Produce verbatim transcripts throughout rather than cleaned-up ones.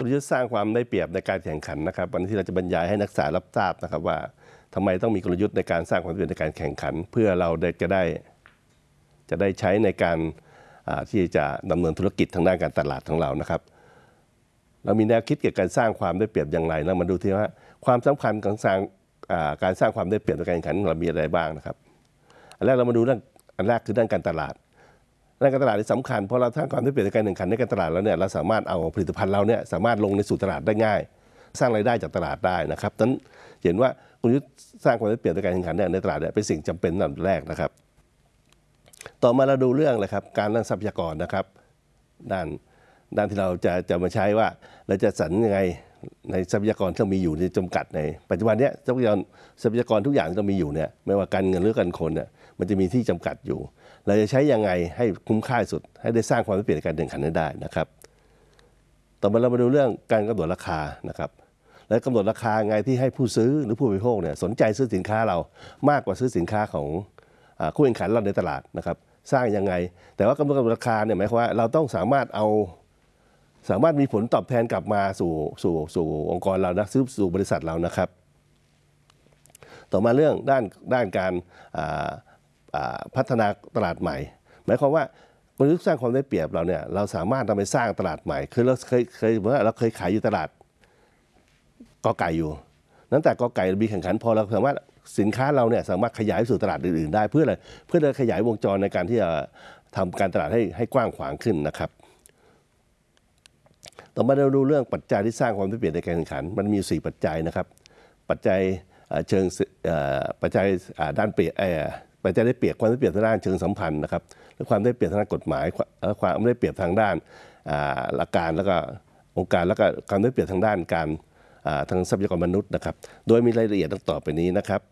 กลยุทธ์สร้างความได้เปรียบในการแข่งขันนะครับวันที่เราจะบรรยายให้นักศึกษารับทราบนะครับว่าทำไมต้องมีกลยุทธ์ในการสร้างความได้เปรียบในการแข่งขันเพื่อเราจะได้จะได้ใช้ในการที่จะดำเนินธุรกิจทางด้านการตลาดของเรานะครับเรามีแนวคิดเกี่ยวกับการสร้างความได้เปรียบอย่างไรแล้วมาดูที่ว่าความสำคัญของสร้างการสร้างความได้เปรียบในการแข่งขันเรามีอะไรบ้างนะครับอันแรกเรามาดูเรื่องอันแรกคือด้านการตลาดด้านการตลาดที่สำคัญเพราะเราสร้างความได้เปรียบในการแข่งขันในการตลาดแล้วเนี่ยเราสามารถเอาผลิตภัณฑ์เราเนี่ยสามารถลงในสู่ตลาดได้ง่ายสร้างรายได้จากตลาดได้นะครับนั้นเห็นว่ากลยุทธ์สร้างความได้เปรียบในการแข่งขันในตลาดเนี่ยเป็นสิ่งจำเป็นอันดับแรกนะครับต่อมาเราดูเรื่องอะไรครับการเรื่องทรัพยากรนะครับด้านด้านที่เราจะจะมาใช้ว่าเราจะสรรยังไงในทรัพยากรที่เรามีอยู่ในจำกัดในปัจจุบันนี้ทรัพยากรทรัพยากรทุกอย่างที่เรามีอยู่เนี่ยไม่ว่าการเงินหรือการคนเนี่ยมันจะมีที่จำกัดอยู่เราจะใช้ยังไงให้คุ้มค่าสุดให้ได้สร้างความได้เปรียบในการแข่งขันได้นะครับต่อมาเรามาดูเรื่องการกำหนดราคานะครับและกำหนดราคาไงที่ให้ผู้ซื้อหรือผู้บริโภคเนี่ยสนใจซื้อสินค้าเรามากกว่าซื้อสินค้าของคู่แข่งขันเราในตลาดนะครับสร้างยังไงแต่ว่ากำหนดราคาเนี่ยหมายความว่าเราต้องสามารถเอาสามารถมีผลตอบแทนกลับมาสู่สู่สู่องค์กรเรานะซื้อสู่บริษัทเรานะครับต่อมาเรื่องด้านด้านการพัฒนาตลาดใหม่หมายความว่ากลยุทธ์สร้างความได้เปรียบเราเนี่ยเราสามารถนำไปสร้างตลาดใหม่คือเราเคยเคยว่าเราเคยขายอยู่ตลาดกอไก่อยู่นั้นแต่กอไก่มีแข่งขันพอเราสามารถสินค้าเราเนี่ยสามารถขยายสู่ตลาดอื่นๆได้เพื่ออะไรเพื่อจะขยายวงจรในการที่จะทำการตลาดให้ให้กว้างขวางขึ้นนะครับต่อมาเราดูเรื่องปัจจัยที่สร้างความได้เปรียบในการแข่งขันมันมีสี่ปัจจัยนะครับปัจจัยเชิงปัจจัยด้านเปรียบปัจจัยได้เปรียบความได้เปรียบทางด้านเชิงสัมพันธ์นะครับและความได้เปรียบทางด้านกฎหมายและความได้เปรียบทางด้านหลักการแล้วก็องค์การแล้วก็ความได้เปรียบทางด้านการทางทรัพยากรมนุษย์นะครับโดยมีรายละเอียดดังต่อไปนี้นะครับ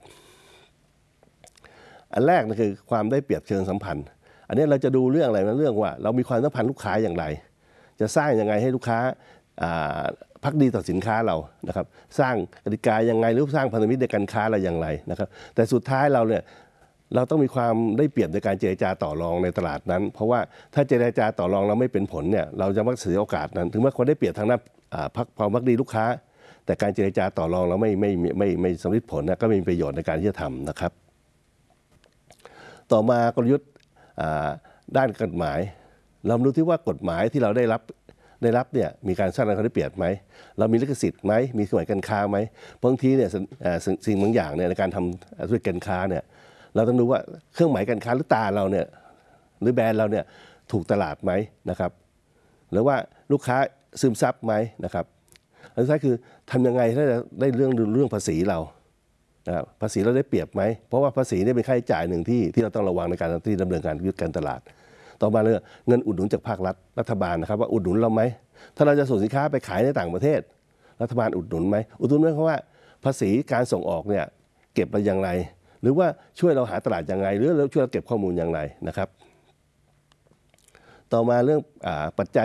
อันแรกนะคือความได้เปรียบเชิงสัมพันธ์อันนี้เราจะดูเรื่องอะไรนะเรื่องว่าเรามีความสัมพันธ์ลูกค้าอย่างไรจะสร้างยังไงให้ลูกค้าภักดีต่อสินค้าเรานะครับสร้างกติกายังไงหรือสร้างพันธมิตรในการค้าอะไรอย่างไรนะครับแต่สุดท้ายเราเนี่ยเราต้องมีความได้เปรียบในการเจรจาต่อรองในตลาดนั้นเพราะว่าถ้าเจรจาต่อรองเราไม่เป็นผลเนี่ยเราจะมักเสียโอกาสนั้นถึงแม้คนได้เปรียบทางด้านพักความภักดีลูกค้าแต่การเจรจาต่อรองเราไม่ไม่ไม่ไม่สำเร็จผลนะก็ไม่มีประโยชน์ในการที่จะทำนะครับต่อมากลยุทธ์ด้านกฎหมายเราดูที่ว่ากฎหมายที่เราได้รับได้รับเนี่ยมีการสร้างความได้เปรียบไหมเรามีลิขสิทธิ์ไหมมีเครื่องหมายการค้าไหมบางทีเนี่ยสิ่งบางอย่างเนี่ยในการทำธุรกิจการค้าเนี่ยเราต้องดูว่าเครื่องหมายการค้าหรือตาเราเนี่ยหรือแบรนด์เราเนี่ยถูกตลาดไหมนะครับหรือว่าลูกค้าซึมซับไหมนะครับอันสุดท้ายคือทำยังไงถ้าจะได้เรื่องเรื่องภาษีเรานะครับภาษีเราได้เปรียบไหมเพราะว่าภาษีเนี่ยเป็นค่าใช้จ่ายหนึ่งที่ที่เราต้องระวังในการที่ดำเนินการยุทธการตลาดต่อมาเรื่องเงินอุดหนุนจากภาครัฐรัฐบาลนะครับว่าอุดหนุนเราไหมถ้าเราจะส่งสินค้าไปขายในต่างประเทศรัฐบาลอุดหนุนไหมอุดหนุนไหมเพราะว่าภาษีการส่งออกเนี่ยเก็บมาอย่างไรหรือว่าช่วยเราหาตลาดอย่างไรหรือเราช่วยเราเก็บข้อมูลอย่างไรนะครับต่อมาเรื่องปัจจัย